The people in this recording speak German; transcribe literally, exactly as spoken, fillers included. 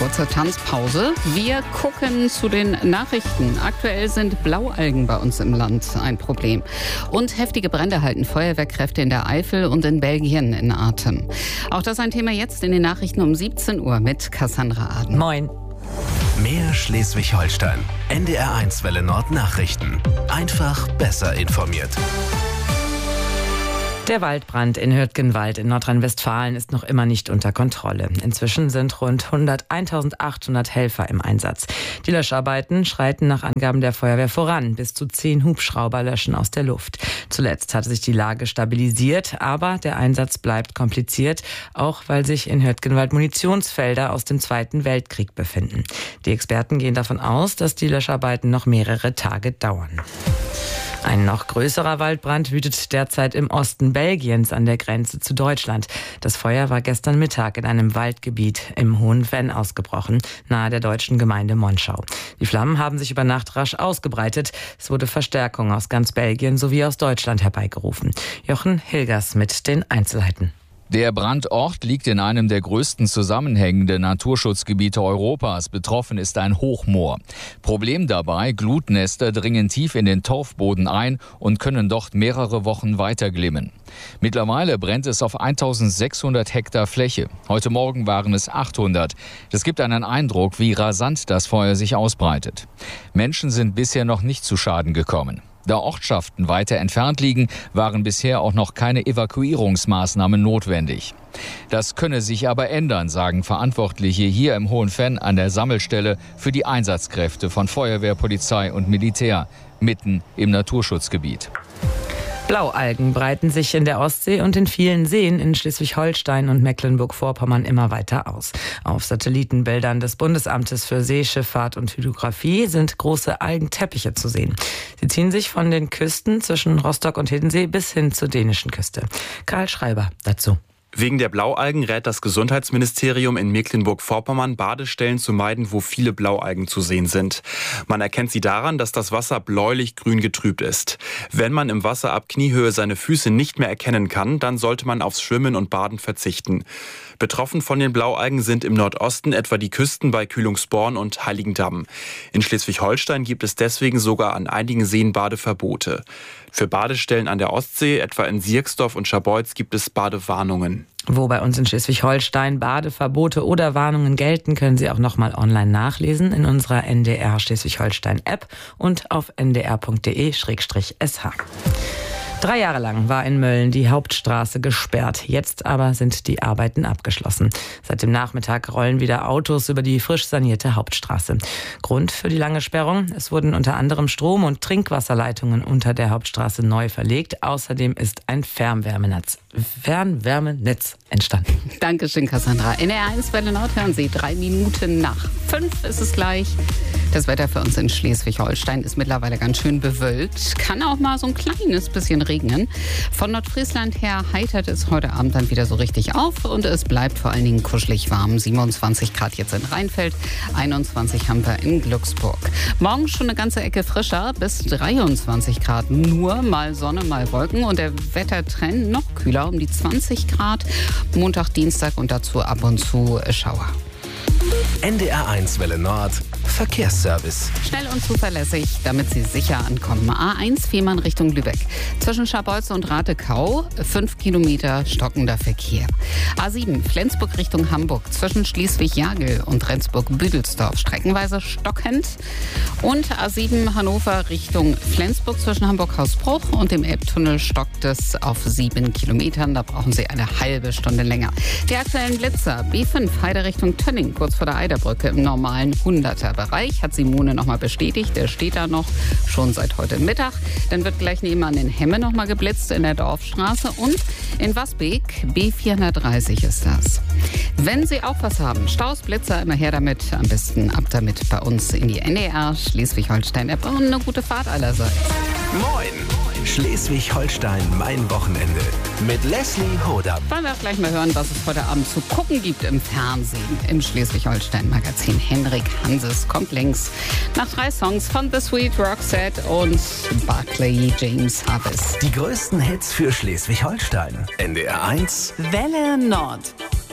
kurze Tanzpause. Wir gucken zu den Nachrichten. Aktuell sind Blaualgen bei uns im Land ein Problem. Und heftige Brände halten Feuerwehrkräfte in der Eifel und in Belgien in Atem. Auch das ein Thema jetzt in den Nachrichten um siebzehn Uhr mit Cassandra Aden. Moin. Mehr Schleswig-Holstein. N D R eins Welle Nord Nachrichten. Einfach besser informiert. Der Waldbrand in Hürtgenwald in Nordrhein-Westfalen ist noch immer nicht unter Kontrolle. Inzwischen sind rund eintausendachthundert Helfer im Einsatz. Die Löscharbeiten schreiten nach Angaben der Feuerwehr voran. Bis zu zehn Hubschrauber löschen aus der Luft. Zuletzt hatte sich die Lage stabilisiert, aber der Einsatz bleibt kompliziert, auch weil sich in Hürtgenwald Munitionsfelder aus dem Zweiten Weltkrieg befinden. Die Experten gehen davon aus, dass die Löscharbeiten noch mehrere Tage dauern. Ein noch größerer Waldbrand wütet derzeit im Osten Belgiens an der Grenze zu Deutschland. Das Feuer war gestern Mittag in einem Waldgebiet im Hohen Venn ausgebrochen, nahe der deutschen Gemeinde Monschau. Die Flammen haben sich über Nacht rasch ausgebreitet. Es wurde Verstärkung aus ganz Belgien sowie aus Deutschland herbeigerufen. Jochen Hilgers mit den Einzelheiten. Der Brandort liegt in einem der größten zusammenhängenden Naturschutzgebiete Europas. Betroffen ist ein Hochmoor. Problem dabei, Glutnester dringen tief in den Torfboden ein und können dort mehrere Wochen weiter glimmen. Mittlerweile brennt es auf eintausendsechshundert Hektar Fläche. Heute Morgen waren es achthundert. Das gibt einen Eindruck, wie rasant das Feuer sich ausbreitet. Menschen sind bisher noch nicht zu Schaden gekommen. Da Ortschaften weiter entfernt liegen, waren bisher auch noch keine Evakuierungsmaßnahmen notwendig. Das könne sich aber ändern, sagen Verantwortliche hier im Hohen Venn an der Sammelstelle für die Einsatzkräfte von Feuerwehr, Polizei und Militär mitten im Naturschutzgebiet. Blaualgen breiten sich in der Ostsee und in vielen Seen in Schleswig-Holstein und Mecklenburg-Vorpommern immer weiter aus. Auf Satellitenbildern des Bundesamtes für Seeschifffahrt und Hydrographie sind große Algenteppiche zu sehen. Sie ziehen sich von den Küsten zwischen Rostock und Hiddensee bis hin zur dänischen Küste. Karl Schreiber dazu. Wegen der Blaualgen rät das Gesundheitsministerium in Mecklenburg-Vorpommern, Badestellen zu meiden, wo viele Blaualgen zu sehen sind. Man erkennt sie daran, dass das Wasser bläulich-grün getrübt ist. Wenn man im Wasser ab Kniehöhe seine Füße nicht mehr erkennen kann, dann sollte man aufs Schwimmen und Baden verzichten. Betroffen von den Blaualgen sind im Nordosten etwa die Küsten bei Kühlungsborn und Heiligendamm. In Schleswig-Holstein gibt es deswegen sogar an einigen Seen Badeverbote. Für Badestellen an der Ostsee, etwa in Sierksdorf und Scharbeutz, gibt es Badewarnungen. Wo bei uns in Schleswig-Holstein Badeverbote oder Warnungen gelten, können Sie auch nochmal online nachlesen in unserer N D R Schleswig-Holstein-App und auf n d r punkt d e slash s h. Drei Jahre lang war in Mölln die Hauptstraße gesperrt. Jetzt aber sind die Arbeiten abgeschlossen. Seit dem Nachmittag rollen wieder Autos über die frisch sanierte Hauptstraße. Grund für die lange Sperrung? Es wurden unter anderem Strom- und Trinkwasserleitungen unter der Hauptstraße neu verlegt. Außerdem ist ein Fernwärmenetz, Fernwärmenetz entstanden. Dankeschön, Cassandra. N D R eins Welle Nord hören Sie drei Minuten nach fünf ist es gleich. Das Wetter für uns in Schleswig-Holstein ist mittlerweile ganz schön bewölkt. Kann auch mal so ein kleines bisschen regnen. Von Nordfriesland her heitert es heute Abend dann wieder so richtig auf und es bleibt vor allen Dingen kuschelig warm. siebenundzwanzig Grad jetzt in Rheinfeld, einundzwanzig haben wir in Glücksburg. Morgen schon eine ganze Ecke frischer, bis dreiundzwanzig Grad. Nur mal Sonne, mal Wolken und der Wettertrend noch kühler, um die zwanzig Grad. Montag, Dienstag und dazu ab und zu Schauer. N D R eins Welle Nord Verkehrsservice. Schnell und zuverlässig, damit Sie sicher ankommen. A eins Fehmarn Richtung Lübeck. Zwischen Scharbeutz und Ratekau fünf Kilometer stockender Verkehr. A sieben Flensburg Richtung Hamburg. Zwischen Schleswig-Jagel und Rendsburg-Büdelsdorf streckenweise stockend. Und A sieben Hannover Richtung Flensburg. Zwischen Hamburg-Hausbruch und dem Elbtunnel stockt es auf sieben Kilometern. Da brauchen Sie eine halbe Stunde länger. Die aktuellen Blitzer. B fünf Heide Richtung Tönning, kurz vor der Eiderbrücke im normalen hunderter-Bereich. Hat Simone nochmal bestätigt. Der steht da noch schon seit heute Mittag. Dann wird gleich nebenan in Hemme nochmal geblitzt in der Dorfstraße. Und in Wasbeek, B vierhundertdreißig ist das. Wenn Sie auch was haben, Staus, Blitzer, immer her damit. Am besten ab damit bei uns in die N D R Schleswig-Holstein-App und eine gute Fahrt allerseits. Moin! Schleswig-Holstein, mein Wochenende. Mit Leslie Hodam. Wollen wir auch gleich mal hören, was es heute Abend zu gucken gibt im Fernsehen. Im Schleswig-Holstein-Magazin. Henrik Hanses kommt links. Nach drei Songs von The Sweet Roxette und Barclay James Harvest. Die größten Hits für Schleswig-Holstein. N D R eins Welle Nord.